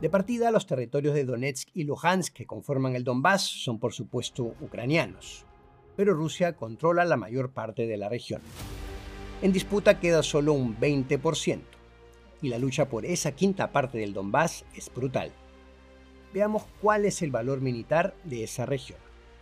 De partida, los territorios de Donetsk y Luhansk que conforman el Donbass son por supuesto ucranianos, pero Rusia controla la mayor parte de la región. En disputa queda solo un 20%, y la lucha por esa quinta parte del Donbass es brutal. Veamos cuál es el valor militar de esa región.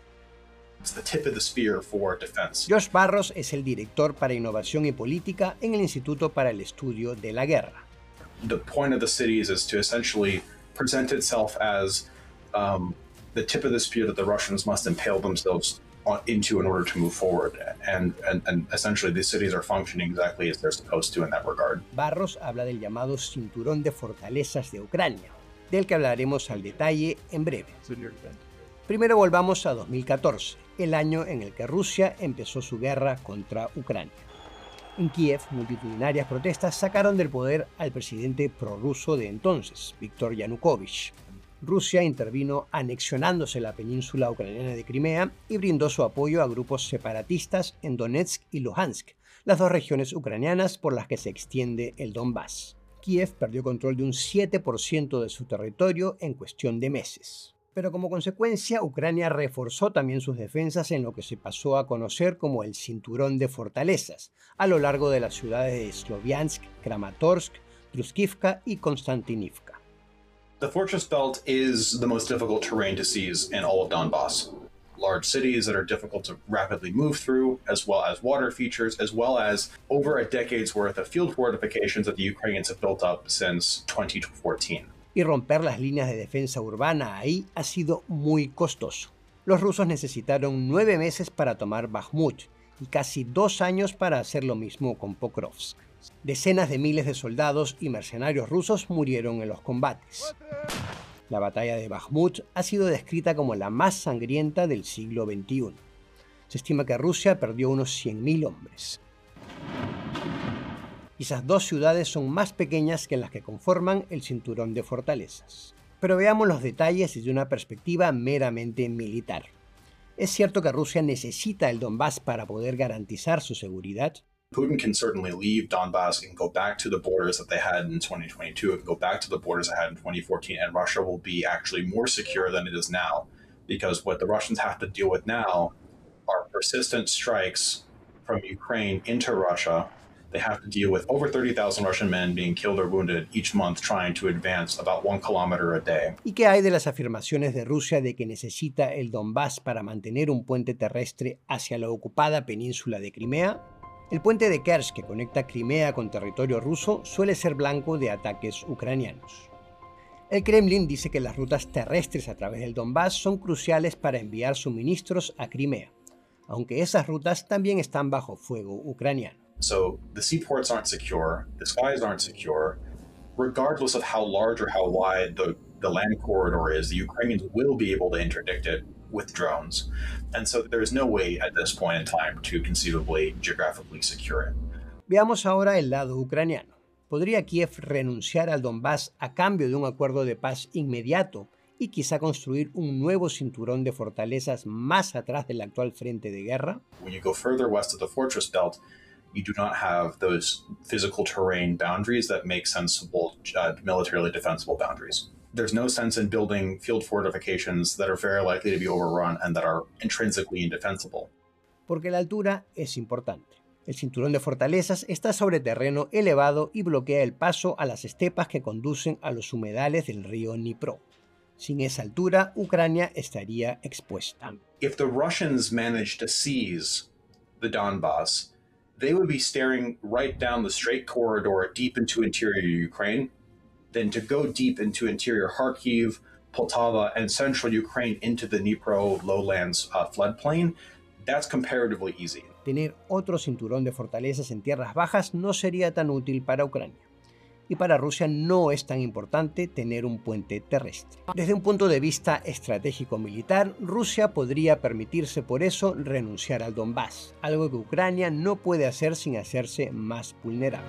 Josh Barros es el director para innovación y política en el Instituto para el Estudio de la Guerra. The point of the cities is to essentially present itself as the tip of the spear that the Russians must impale themselves into in order to move forward. And essentially these cities are functioning exactly as they're supposed to in that regard. Barros habla del llamado cinturón de fortalezas de Ucrania, del que hablaremos al detalle en breve. Primero volvamos a 2014, el año en el que Rusia empezó su guerra contra Ucrania. En Kiev, multitudinarias protestas sacaron del poder al presidente prorruso de entonces, Viktor Yanukovych. Rusia intervino anexionándose la península ucraniana de Crimea y brindó su apoyo a grupos separatistas en Donetsk y Luhansk, las dos regiones ucranianas por las que se extiende el Donbass. Kiev perdió control de un 7% de su territorio en cuestión de meses. Pero como consecuencia, Ucrania reforzó también sus defensas en lo que se pasó a conocer como el Cinturón de Fortalezas, a lo largo de las ciudades de Sloviansk, Kramatorsk, Druskivka y Konstantinivka. The Fortress Belt is the most difficult terrain to seize in all of Donbass. Large cities that are difficult to rapidly move through, as well as water features, as well as over a decade's worth of field fortifications that the Ukrainians have built up since 2014. Y romper las líneas de defensa urbana ahí ha sido muy costoso. Los rusos necesitaron 9 meses para tomar Bakhmut y casi 2 años para hacer lo mismo con Pokrovsk. Decenas de miles de soldados y mercenarios rusos murieron en los combates. La batalla de Bakhmut ha sido descrita como la más sangrienta del siglo XXI. Se estima que Rusia perdió unos 100.000 hombres. Esas dos ciudades son más pequeñas que las que conforman el cinturón de fortalezas. Pero veamos los detalles desde una perspectiva meramente militar. ¿Es cierto que Rusia necesita el Donbass para poder garantizar su seguridad? Putin can certainly leave Donbass and go back to the borders that they had in 2022, and go back to the borders they had in 2014, and Russia will be actually more secure than it is now. Because what the Russians have to deal with now are persistent strikes from Ukraine into Russia. They have to deal with over 30,000 Russian men being killed or wounded each month trying to advance about 1 kilometer a day. ¿Y qué hay de las afirmaciones de Rusia de que necesita el Donbass para mantener un puente terrestre hacia la ocupada península de Crimea? El puente de Kerch que conecta Crimea con territorio ruso suele ser blanco de ataques ucranianos. El Kremlin dice que las rutas terrestres a través del Donbass son cruciales para enviar suministros a Crimea, aunque esas rutas también están bajo fuego ucraniano. So the seaports aren't secure, the skies aren't secure. Regardless of how large or how wide the land corridor is, the Ukrainians will be able to interdict it with drones. And so there is no way at this point in time to conceivably geographically secure it. Veamos ahora el lado ucraniano. ¿Podría Kiev renunciar al Donbass a cambio de un acuerdo de paz inmediato y quizá construir un nuevo cinturón de fortalezas más atrás del actual frente de guerra? When you go further west of the Fortress Belt, you do not have those physical terrain boundaries that make sensible, militarily defensible boundaries. There's no sense in building field fortifications that are very likely to be overrun and that are intrinsically indefensible. Porque la altura es importante. El cinturón de fortalezas está sobre terreno elevado y bloquea el paso a las estepas que conducen a los humedales del río Dnipro. Sin esa altura, Ucrania estaría expuesta. If the Russians managed to seize the Donbass, they would be staring right down the straight corridor deep into interior Ukraine. Then to go deep into interior Kharkiv, Poltava, and central Ukraine into the Dnipro lowlands floodplain, that's comparatively easy. Tener otro cinturón de fortalezas en tierras bajas no sería tan útil para Ucrania. Y para Rusia no es tan importante tener un puente terrestre. Desde un punto de vista estratégico-militar, Rusia podría permitirse por eso renunciar al Donbass, algo que Ucrania no puede hacer sin hacerse más vulnerable.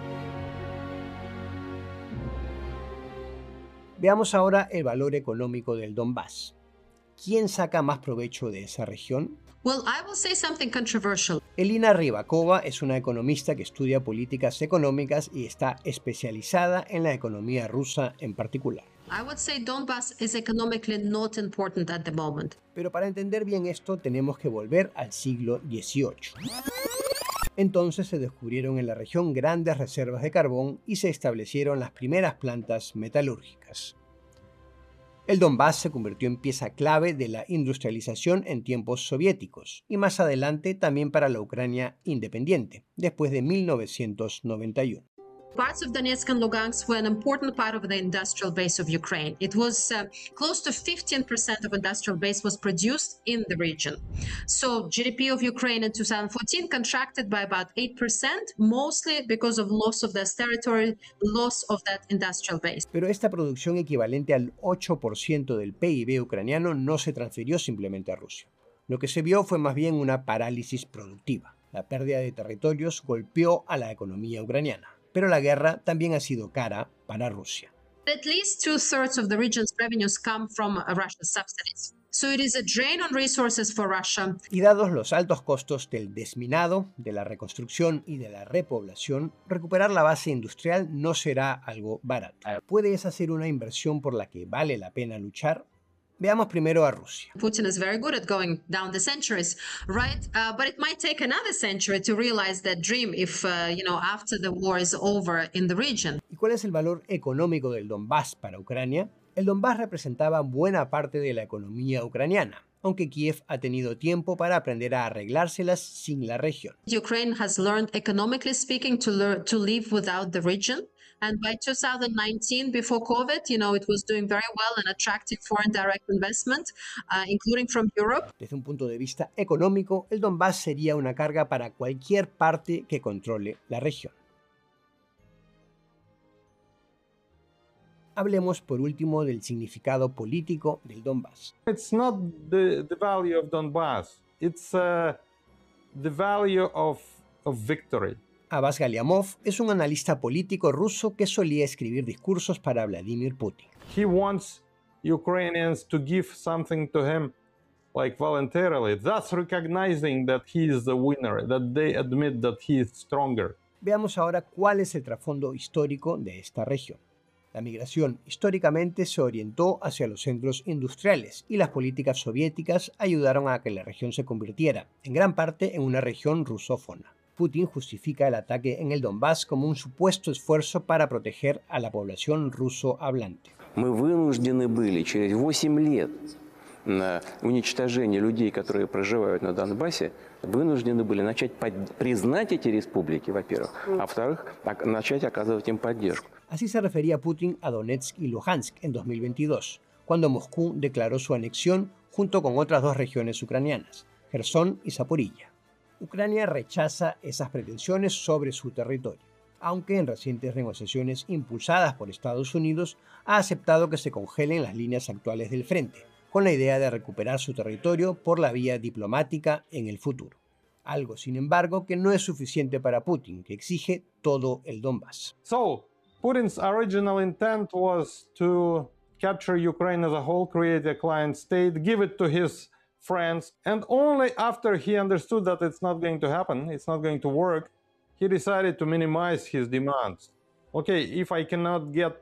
Veamos ahora el valor económico del Donbass. ¿Quién saca más provecho de esa región? Well, I will say something controversial. Elina Rybakova es una economista que estudia políticas económicas y está especializada en la economía rusa en particular. I would say Donbass is economically not important at the moment. Pero para entender bien esto tenemos que volver al siglo XVIII. Entonces se descubrieron en la región grandes reservas de carbón y se establecieron las primeras plantas metalúrgicas. El Donbass se convirtió en pieza clave de la industrialización en tiempos soviéticos y más adelante también para la Ucrania independiente, después de 1991. Parts of Donetsk and Lugansk were an important part of the industrial base of Ukraine. It was close to 15% of industrial base was produced in the region. So GDP of Ukraine in 2014 contracted by about 8%, mostly because of loss of this territory, loss of that industrial base. Pero esta producción equivalente al 8% del PIB ucraniano no se transfirió simplemente a Rusia. Lo que se vio fue más bien una parálisis productiva. La pérdida de territorios golpeó a la economía ucraniana. Pero la guerra también ha sido cara para Rusia. At least 2/3 of the region's revenues come from Russian subsidies. So it is a drain on resources for Russia. Y dados los altos costos del desminado, de la reconstrucción y de la repoblación, recuperar la base industrial no será algo barato. ¿Puede esa ser una inversión por la que vale la pena luchar? Veamos primero a Rusia. Putin is very good at going down the centuries, right? But it might take another century to realize that dream if, after the war is over in the region. ¿Y cuál es el valor económico del Donbass para Ucrania? El Donbass representaba buena parte de la economía ucraniana, aunque Kiev ha tenido tiempo para aprender a arreglárselas sin la región. Ukraine has learned, economically speaking, to live without the region. And by 2019, before COVID, it was doing very well and attracting foreign direct investment, including from Europe. Desde un punto de vista económico, el Donbass sería una carga para cualquier parte que controle la región. Hablemos por último del significado político del Donbass. It's not the value of Donbass. It's the value of victory. Abbas Galiamov es un analista político ruso que solía escribir discursos para Vladimir Putin. He wants Ukrainians to give something to him, like voluntarily, thus recognizing that he is the winner, that they admit that he is stronger. Veamos ahora cuál es el trasfondo histórico de esta región. La migración históricamente se orientó hacia los centros industriales y las políticas soviéticas ayudaron a que la región se convirtiera, en gran parte, en una región rusófona. Putin justifica el ataque en el Donbass como un supuesto esfuerzo para proteger a la población ruso hablante. Мы вынуждены были через 8 лет на уничтожение людей, которые проживают на Донбассе, вынуждены были начать признать эти республики, во-первых, а во-вторых, начать оказывать им поддержку. Así se refería Putin a Donetsk y Luhansk en 2022, cuando Moscú declaró su anexión junto con otras dos regiones ucranianas, Jersón y Zaporilla. Ucrania rechaza esas pretensiones sobre su territorio, aunque en recientes negociaciones impulsadas por Estados Unidos ha aceptado que se congelen las líneas actuales del frente, con la idea de recuperar su territorio por la vía diplomática en el futuro. Algo, sin embargo, que no es suficiente para Putin, que exige todo el Donbass. So, Putin's original intent was to capture Ukraine as a whole, create a client state, give it to his friends, and only after he understood that it's not going to happen, it's not going to work, he decided to minimize his demands. Okay, if I cannot get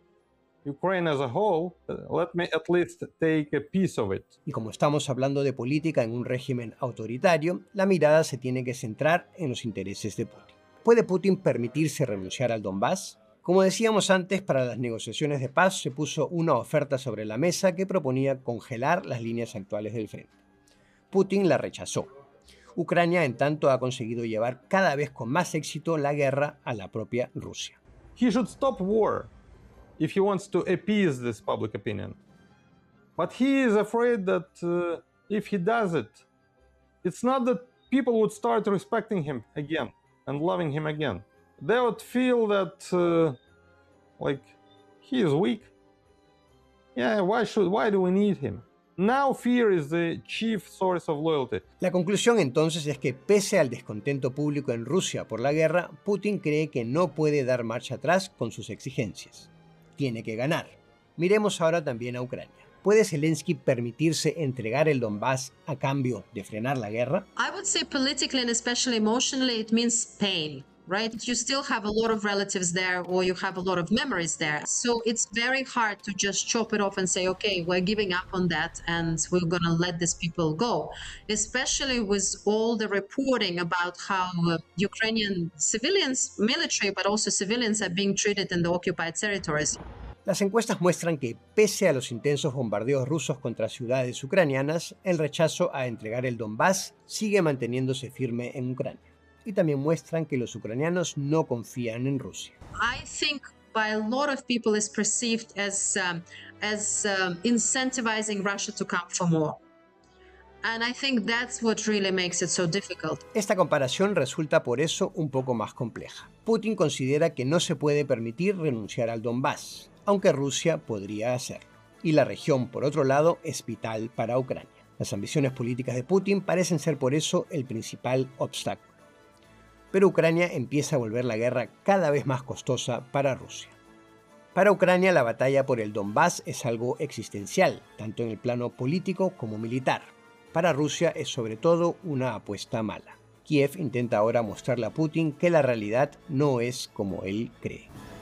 Ukraine as a whole, let me at least take a piece of it. Y como estamos hablando de política en un régimen autoritario, la mirada se tiene que centrar en los intereses de Putin. ¿Puede Putin permitirse renunciar al Donbass? Como decíamos antes, para las negociaciones de paz se puso una oferta sobre la mesa que proponía congelar las líneas actuales del frente. Putin la rechazó. Ucrania, en tanto, ha conseguido llevar cada vez con más éxito la guerra a la propia Rusia. He should stop war if he wants to appease this public opinion. But he is afraid that if he does it, it's not that people would start respecting him again and loving him again. They would feel that, he is weak. Yeah, why do we need him? Now fear is the chief source of loyalty. La conclusión entonces es que pese al descontento público en Rusia por la guerra, Putin cree que no puede dar marcha atrás con sus exigencias. Tiene que ganar. Miremos ahora también a Ucrania. ¿Puede Zelensky permitirse entregar el Donbass a cambio de frenar la guerra? I would say politically and especially emotionally, it means pain, right? You still have a lot of relatives there, or you have a lot of memories there. So it's very hard to just chop it off and say, okay, we're giving up on that and we're going to let these people go, especially with all the reporting about how Ukrainian civilians, military, but also civilians are being treated in the occupied territories. Las encuestas muestran que, pese a los intensos bombardeos rusos contra ciudades ucranianas, el rechazo a entregar el Donbass sigue manteniéndose firme en Ucrania. Y también muestran que los ucranianos no confían en Rusia. I think by a lot of people is perceived as incentivizing Russia to come for more. And I think that's what really makes it so difficult. Esta comparación resulta por eso un poco más compleja. Putin considera que no se puede permitir renunciar al Donbass, aunque Rusia podría hacerlo. Y la región, por otro lado, es vital para Ucrania. Las ambiciones políticas de Putin parecen ser por eso el principal obstáculo. Pero Ucrania empieza a volver la guerra cada vez más costosa para Rusia. Para Ucrania, la batalla por el Donbass es algo existencial, tanto en el plano político como militar. Para Rusia es sobre todo una apuesta mala. Kiev intenta ahora mostrarle a Putin que la realidad no es como él cree.